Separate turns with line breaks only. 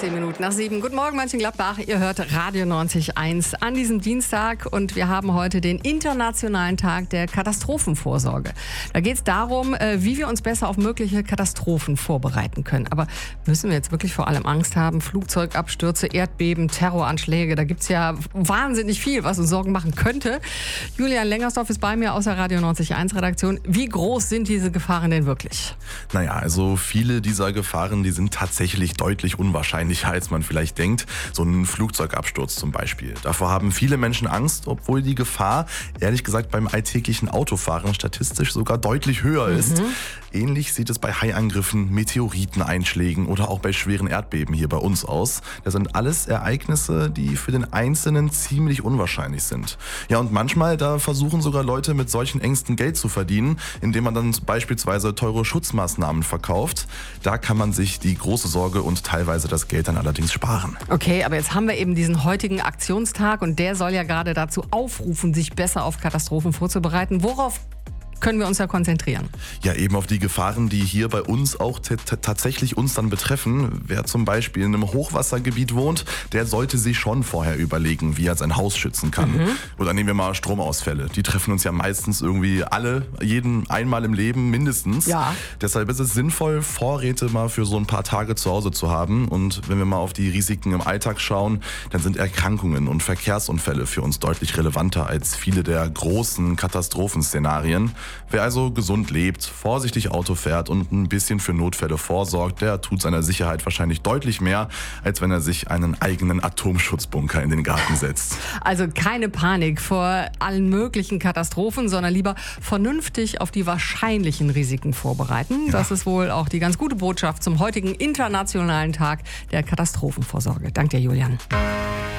10:10. Guten Morgen, Mönchengladbach. Ihr hört Radio 90.1 an diesem Dienstag und wir haben heute den Internationalen Tag der Katastrophenvorsorge. Da geht es darum, wie wir uns besser auf mögliche Katastrophen vorbereiten können. Aber müssen wir jetzt wirklich vor allem Angst haben? Flugzeugabstürze, Erdbeben, Terroranschläge, da gibt es ja wahnsinnig viel, was uns Sorgen machen könnte. Julian Lengersdorf ist bei mir aus der Radio 90.1 Redaktion. Wie groß sind diese Gefahren denn wirklich?
Naja, also viele dieser Gefahren, die sind tatsächlich deutlich unwahrscheinlicher, als man vielleicht denkt. So ein Flugzeugabsturz zum Beispiel. Davor haben viele Menschen Angst, obwohl die Gefahr, ehrlich gesagt, beim alltäglichen Autofahren statistisch sogar deutlich höher ist. Ähnlich sieht es bei Haiangriffen, Meteoriteneinschlägen oder auch bei schweren Erdbeben hier bei uns aus. Das sind alles Ereignisse, die für den Einzelnen ziemlich unwahrscheinlich sind. Ja, und manchmal, da versuchen sogar Leute mit solchen Ängsten Geld zu verdienen, indem man dann beispielsweise teure Schutzmaßnahmen verkauft. Da kann man sich die große Sorge und teilweise das Geld dann allerdings sparen.
Okay, aber jetzt haben wir eben diesen heutigen Aktionstag und der soll ja gerade dazu aufrufen, sich besser auf Katastrophen vorzubereiten. Worauf können wir uns da konzentrieren?
Ja, eben auf die Gefahren, die hier bei uns auch tatsächlich uns dann betreffen. Wer zum Beispiel in einem Hochwassergebiet wohnt, der sollte sich schon vorher überlegen, wie er sein Haus schützen kann. Oder nehmen wir mal Stromausfälle. Die treffen uns ja meistens irgendwie alle, jeden einmal im Leben mindestens.
Ja.
Deshalb ist es sinnvoll, Vorräte mal für so ein paar Tage zu Hause zu haben. Und wenn wir mal auf die Risiken im Alltag schauen, dann sind Erkrankungen und Verkehrsunfälle für uns deutlich relevanter als viele der großen Katastrophenszenarien. Wer also gesund lebt, vorsichtig Auto fährt und ein bisschen für Notfälle vorsorgt, der tut seiner Sicherheit wahrscheinlich deutlich mehr, als wenn er sich einen eigenen Atomschutzbunker in den Garten setzt.
Also keine Panik vor allen möglichen Katastrophen, sondern lieber vernünftig auf die wahrscheinlichen Risiken vorbereiten. Ja. Das ist wohl auch die ganz gute Botschaft zum heutigen Internationalen Tag der Katastrophenvorsorge. Danke dir, Julian.